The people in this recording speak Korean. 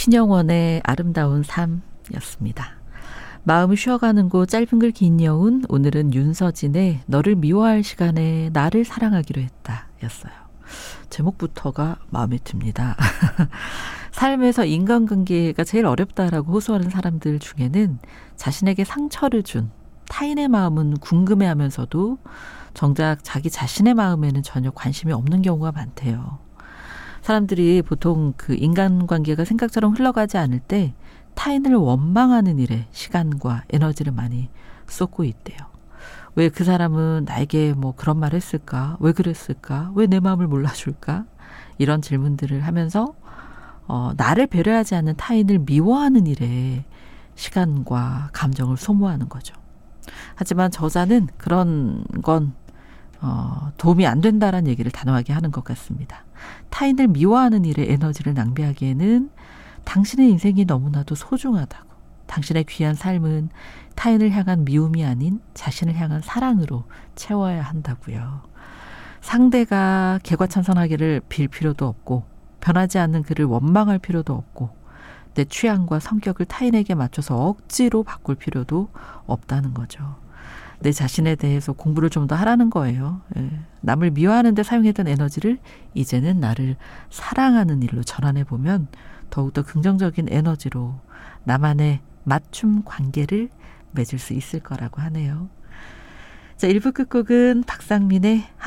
신영원의 아름다운 삶이었습니다. 마음을 쉬어가는 곳 짧은 글 긴 여운, 오늘은 윤서진의 너를 미워할 시간에 나를 사랑하기로 했다 였어요. 제목부터가 마음에 듭니다. 삶에서 인간관계가 제일 어렵다라고 호소하는 사람들 중에는 자신에게 상처를 준 타인의 마음은 궁금해하면서도 정작 자기 자신의 마음에는 전혀 관심이 없는 경우가 많대요. 사람들이 보통 그 인간관계가 생각처럼 흘러가지 않을 때 타인을 원망하는 일에 시간과 에너지를 많이 쏟고 있대요. 왜 그 사람은 나에게 뭐 그런 말을 했을까? 왜 그랬을까? 왜 내 마음을 몰라줄까? 이런 질문들을 하면서 나를 배려하지 않는 타인을 미워하는 일에 시간과 감정을 소모하는 거죠. 하지만 저자는 그런 건 도움이 안 된다라는 얘기를 단호하게 하는 것 같습니다. 타인을 미워하는 일에 에너지를 낭비하기에는 당신의 인생이 너무나도 소중하다고, 당신의 귀한 삶은 타인을 향한 미움이 아닌 자신을 향한 사랑으로 채워야 한다고요. 상대가 개과천선하기를 빌 필요도 없고 변하지 않는 그를 원망할 필요도 없고 내 취향과 성격을 타인에게 맞춰서 억지로 바꿀 필요도 없다는 거죠. 내 자신에 대해서 공부를 좀 더 하라는 거예요. 남을 미워하는 데 사용했던 에너지를 이제는 나를 사랑하는 일로 전환해보면 더욱더 긍정적인 에너지로 나만의 맞춤 관계를 맺을 수 있을 거라고 하네요. 자, 1부 끝곡은 박상민의